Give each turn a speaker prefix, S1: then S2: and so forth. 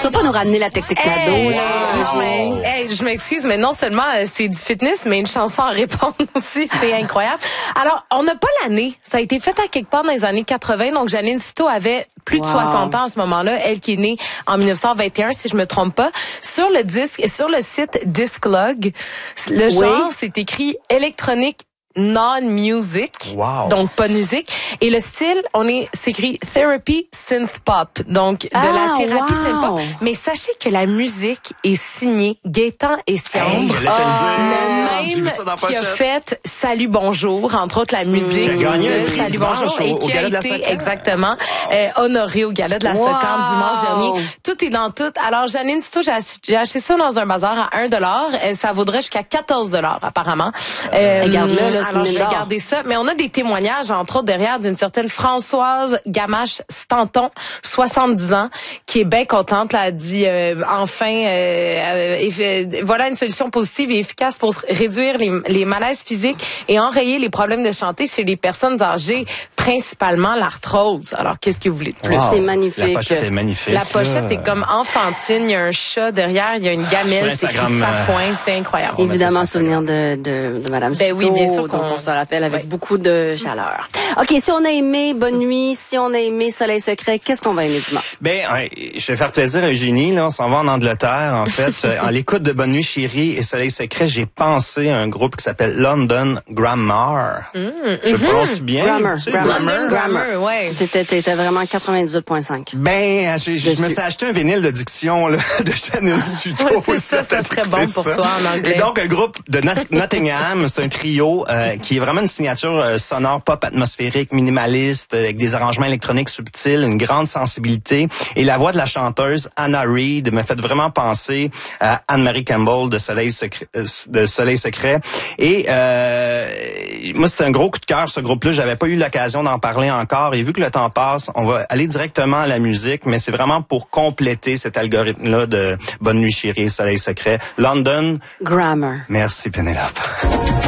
S1: vas pas nous ramener la technique cadeau, là.
S2: Non, mais, je m'excuse, mais non seulement c'est du fitness, mais une chanson à répondre aussi, c'est incroyable. Alors, on n'a pas l'année. Ça a été fait à quelque part dans les années 80, donc Janine Souto avait plus de 60 ans à ce moment-là, elle qui est née en 1921, si je me trompe pas. Sur le disque, sur le site Disclog, le genre, c'est écrit électronique non-music, donc pas de musique. Et le style, c'est écrit Therapy Synth Pop, donc de la thérapie synth pop. Mais sachez que la musique est signée Gaëtan et Siombre, le même qui a fait Salut Bonjour, entre autres la musique de Salut Bonjour, et qui a été exactement honoré au Gala de la Socam dimanche dernier. Tout est dans tout. Alors Janine Souto, j'ai acheté ça dans un bazar à $1. Ça vaudrait jusqu'à $14 apparemment. Regarde-le. Alors, je vais garder ça. Mais on a des témoignages, entre autres, derrière d'une certaine Françoise Gamache-Stanton, 70 ans, qui est bien contente. Là, elle dit, voilà une solution positive et efficace pour réduire les malaises physiques et enrayer les problèmes de santé chez les personnes âgées, principalement l'arthrose. Alors, qu'est-ce que vous voulez de plus?
S1: C'est magnifique.
S3: La pochette est magnifique.
S2: La pochette est comme enfantine. Il y a un chat derrière, il y a une gamelle, c'est écrit Fafouin. C'est incroyable.
S1: Évidemment, souvenir de Madame Souto.
S2: Oui, bien sûr.
S1: Donc on se rappelle avec beaucoup de chaleur. OK, si on a aimé Bonne Nuit, si on a aimé Soleil Secret, qu'est-ce qu'on va aimer dimanche?
S3: Je vais faire plaisir à Eugénie, là. On s'en va en Angleterre, en fait. En l'écoute de Bonne Nuit Chérie et Soleil Secret, j'ai pensé à un groupe qui s'appelle London Grammar. Je prononce bien.
S2: Grammar, ouais.
S1: T'étais vraiment 98.5.
S3: Je me suis acheté un vinyle de diction, là, de Janine Souto.
S2: Ouais, ça serait bon pour toi en anglais.
S3: Et donc, un groupe de Nottingham, c'est un trio, qui est vraiment une signature sonore pop atmosphérique, minimaliste, avec des arrangements électroniques subtils, une grande sensibilité. Et la voix de la chanteuse Anna Reid m'a fait vraiment penser à Anne-Marie Campbell de Soleil Secret. Et moi, c'est un gros coup de cœur, ce groupe-là. J'avais pas eu l'occasion d'en parler encore. Et vu que le temps passe, on va aller directement à la musique, mais c'est vraiment pour compléter cet algorithme-là de Bonne Nuit Chérie, Soleil Secret. London
S1: Grammar.
S3: Merci, Pénélope.